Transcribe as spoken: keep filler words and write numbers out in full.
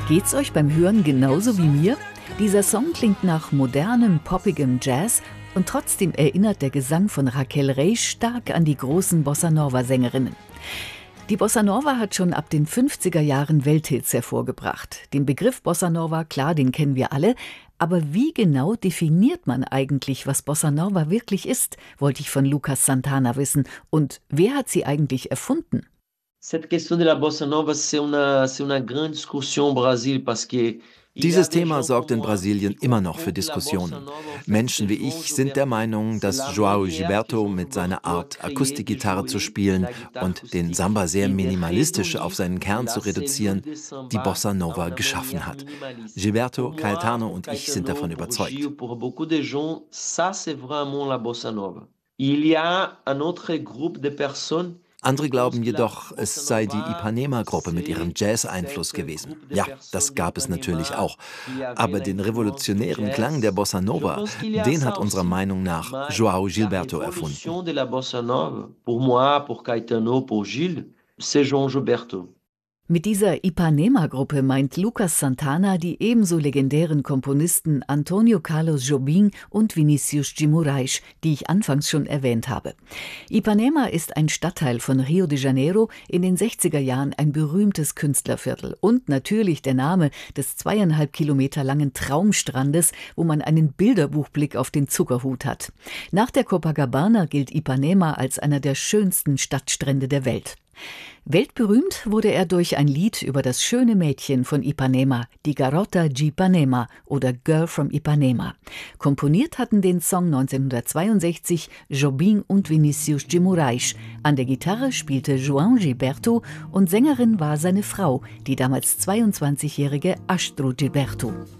Geht's euch beim Hören genauso wie mir? Dieser Song klingt nach modernem, poppigem Jazz und trotzdem erinnert der Gesang von Raquel Reis stark an die großen Bossa-Nova-Sängerinnen. Die Bossa Nova hat schon ab den fünfziger Jahren Welthits hervorgebracht. Den Begriff Bossa Nova, klar, den kennen wir alle. Aber wie genau definiert man eigentlich, was Bossa Nova wirklich ist, wollte ich von Lucas Santana wissen. Und wer hat sie eigentlich erfunden? Dieses Thema sorgt in Brasilien immer noch für Diskussionen. Menschen wie ich sind der Meinung, dass João Gilberto mit seiner Art, Akustikgitarre zu spielen und den Samba sehr minimalistisch auf seinen Kern zu reduzieren, die Bossa Nova geschaffen hat. Gilberto, Caetano und ich sind davon überzeugt. Andere glauben jedoch, es sei die Ipanema-Gruppe mit ihrem Jazz-Einfluss gewesen. Ja, das gab es natürlich auch. Aber den revolutionären Klang der Bossa Nova, den hat unserer Meinung nach João Gilberto erfunden. Mit dieser Ipanema-Gruppe meint Lucas Santana die ebenso legendären Komponisten Antônio Carlos Jobim und Vinícius de Moraes, die ich anfangs schon erwähnt habe. Ipanema ist ein Stadtteil von Rio de Janeiro, in den sechziger Jahren ein berühmtes Künstlerviertel und natürlich der Name des zweieinhalb Kilometer langen Traumstrandes, wo man einen Bilderbuchblick auf den Zuckerhut hat. Nach der Copacabana gilt Ipanema als einer der schönsten Stadtstrände der Welt. Weltberühmt wurde er durch ein Lied über das schöne Mädchen von Ipanema, die Garota de Ipanema oder Girl from Ipanema. Komponiert hatten den Song neunzehnhundertzweiundsechzig Jobim und Vinícius de Moraes. An der Gitarre spielte João Gilberto und Sängerin war seine Frau, die damals zweiundzwanzigjährige Astro Gilberto.